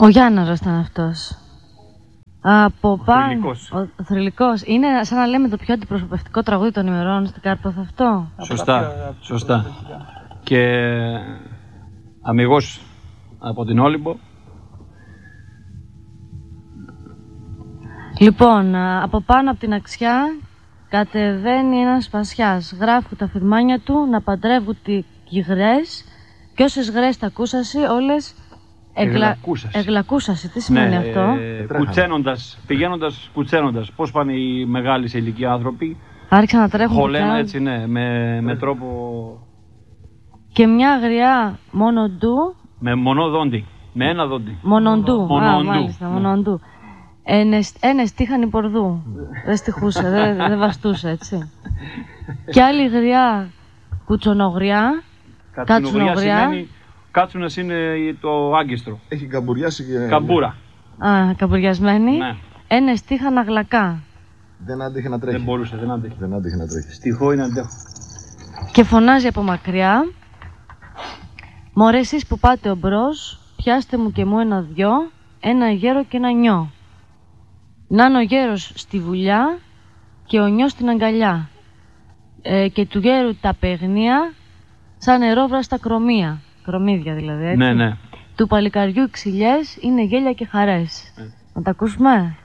Ο Γιάνναρος ήταν αυτός. Από πάνω. Ο Θρυλικός. Είναι σαν να λέμε το πιο αντιπροσωπευτικό τραγούδι των ημερών στην Κάρπαθο αυτό. Σωστά. Και αμιγώς από την Όλυμπο. Λοιπόν, από πάνω από την αξιά κατεβαίνει ένας σπασιάς. Γράφουν τα φυρμάνια του να παντρεύουν τις γρές και όσες γρές τα ακούσασαι όλες εγλακούσασαι. Τι σημαίνει αυτό? Πηγαίνοντας κουτσένοντας. Πώς πάνε οι μεγάλοι σε ηλικία άνθρωποι? Άρχισαν να τρέχουν. Χωλένα έτσι, ναι, με τρόπο... Και μια γριά μονοντού. Με μονοδόντι. Με ένα δόντι. Μονοντού. Μάλιστα, μονοντού. Στίχαν πορδού. Δεν στιχούσε, δεν βαστούσε, έτσι. Και άλλη γριά κουτσονογριά. Κατσουνογριά. Κάτσουνας είναι το άγκιστρο. Έχει καμπουριάσει και... Καμπούρα. Καμπουριασμένη. Ναι. Στίχαν αγλακά. Δεν άντεχε να τρέχει. Δεν μπορούσε, δεν άντεχε να τρέχει. Στιχώ είναι αντέχω. Και φωνάζει από μακριά. Μωρέ εσείς που πάτε ομπρός, πιάστε μου και μου ένα-δυο, ένα γέρο και ένα νιό. Να είναι ο γέρος στη βουλιά και ο νιός στην αγκαλιά. Και του γέρου τα παιγνία σαν νερόβραστα κρομία. Κρομίδια δηλαδή, έτσι. Ναι. Του παλικαριού οι ξυλιές είναι γέλια και χαρές. Να τα ακούσουμε.